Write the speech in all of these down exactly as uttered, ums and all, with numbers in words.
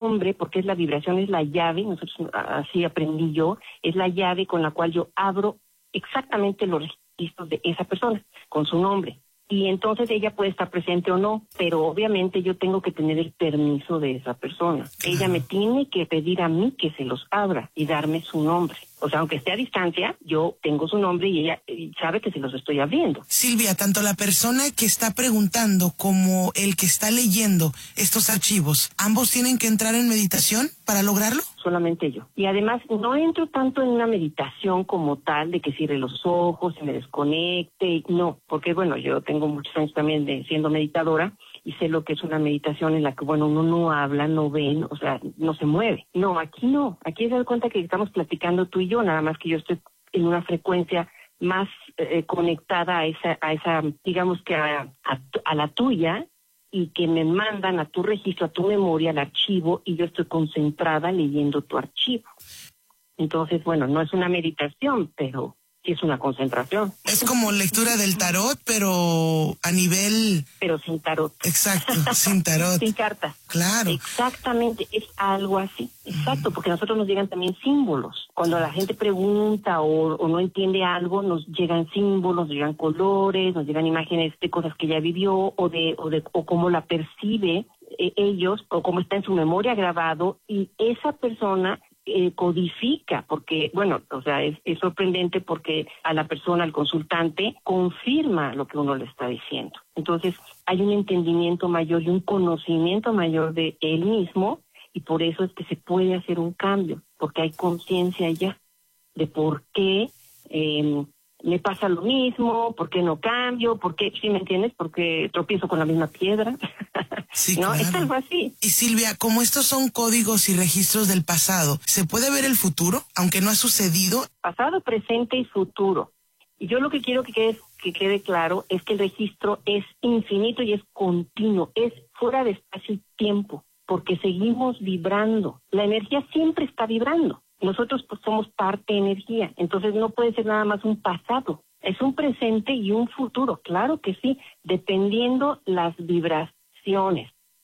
nombre, porque es la vibración, es la llave, nosotros así aprendí yo, es la llave con la cual yo abro exactamente los registros de esa persona, con su nombre. Y entonces ella puede estar presente o no, pero obviamente yo tengo que tener el permiso de esa persona. Ella me tiene que pedir a mí que se los abra y darme su nombre. O sea, aunque esté a distancia, yo tengo su nombre y ella sabe que se los estoy abriendo. Silvia, tanto la persona que está preguntando como el que está leyendo estos archivos, ¿ambos tienen que entrar en meditación para lograrlo? Solamente yo. Y además no entro tanto en una meditación como tal, de que cierre los ojos y me desconecte, no, porque bueno, yo tengo muchos años también de siendo meditadora, y sé lo que es una meditación en la que, bueno, uno no habla, no ve, o sea, no se mueve. No, aquí no. Aquí se da cuenta que estamos platicando tú y yo, nada más que yo estoy en una frecuencia más eh, conectada a esa, a esa, digamos que a, a, a la tuya, y que me mandan a tu registro, a tu memoria, al archivo, y yo estoy concentrada leyendo tu archivo. Entonces, bueno, no es una meditación, pero sí es una concentración. Es como lectura del tarot, pero a nivel... Pero sin tarot. Exacto, sin tarot. Sin cartas. Claro. Exactamente, es algo así. Exacto, porque a nosotros nos llegan también símbolos. Cuando la gente pregunta o, o no entiende algo, nos llegan símbolos, nos llegan colores, nos llegan imágenes de cosas que ya vivió o de o de o cómo la percibe eh, ellos, o cómo está en su memoria grabado, y esa persona Eh, codifica, porque, bueno, o sea, es, es sorprendente porque a la persona, al consultante, confirma lo que uno le está diciendo. Entonces, hay un entendimiento mayor y un conocimiento mayor de él mismo, y por eso es que se puede hacer un cambio, porque hay conciencia ya de por qué eh, me pasa lo mismo, por qué no cambio, por qué, ¿sí me entiendes? Porque tropiezo con la misma piedra. Sí, ¿no? claro. Es algo así. Y Silvia, como estos son códigos y registros del pasado, ¿se puede ver el futuro, aunque no ha sucedido? Pasado, presente y futuro. Y yo lo que quiero que quede, que quede claro es que el registro es infinito y es continuo, es fuera de espacio y tiempo, porque seguimos vibrando. La energía siempre está vibrando. Nosotros pues somos parte de energía, entonces no puede ser nada más un pasado. Es un presente y un futuro, claro que sí, dependiendo las vibraciones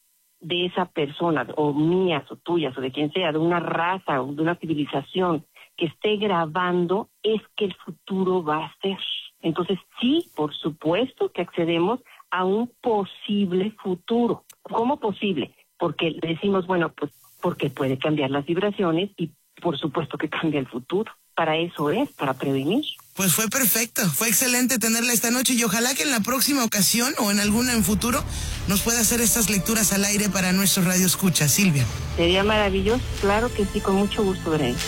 de esa persona, o mías, o tuyas, o de quien sea, de una raza, o de una civilización que esté grabando, es que el futuro va a ser. Entonces, sí, por supuesto que accedemos a un posible futuro. ¿Cómo posible? Porque le decimos, bueno, pues porque puede cambiar las vibraciones y por supuesto que cambia el futuro. Para eso es, para prevenir. Pues fue perfecto, fue excelente tenerla esta noche, y ojalá que en la próxima ocasión o en alguna en futuro nos pueda hacer estas lecturas al aire para nuestro radio escucha, Silvia. Sería maravilloso, claro que sí, con mucho gusto, Bren.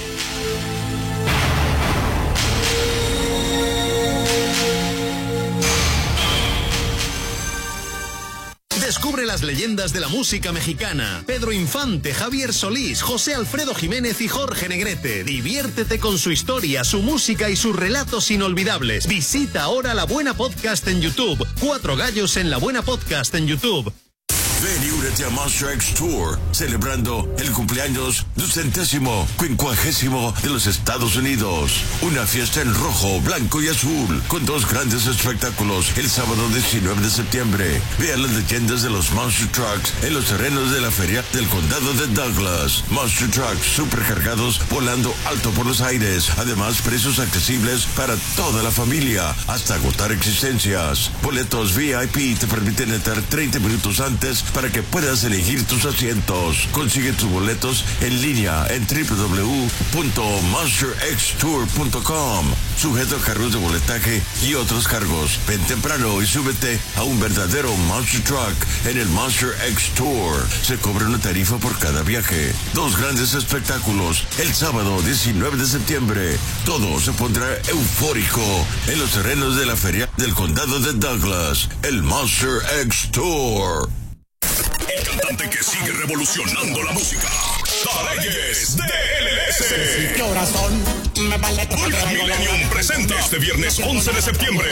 Descubre las leyendas de la música mexicana. Pedro Infante, Javier Solís, José Alfredo Jiménez y Jorge Negrete. Diviértete con su historia, su música y sus relatos inolvidables. Visita ahora La Buena Podcast en YouTube. Cuatro gallos en La Buena Podcast en YouTube. Ven y únete a Monster X Tour, celebrando el cumpleaños ducentésimo, quincuagésimo de los Estados Unidos. Una fiesta en rojo, blanco y azul, con dos grandes espectáculos el sábado diecinueve de septiembre. Ve a las leyendas de los Monster Trucks en los terrenos de la feria del condado de Douglas. Monster Trucks supercargados, volando alto por los aires. Además, precios accesibles para toda la familia, hasta agotar existencias. Boletos V I P te permiten entrar treinta minutos antes para que puedas elegir tus asientos. Consigue tus boletos en línea en doble u doble u doble u punto monster x tour punto com. Sujeto a cargos de boletaje y otros cargos. Ven temprano y súbete a un verdadero Monster Truck en el Monster X Tour. Se cobra una tarifa por cada viaje. Dos grandes espectáculos el sábado diecinueve de septiembre. Todo se pondrá eufórico en los terrenos de la feria del condado de Douglas. El Monster X Tour. El cantante que sigue revolucionando la música. Tareyes de L S. Corazón, me vale todo. Ultra Millennium presenta este viernes once de septiembre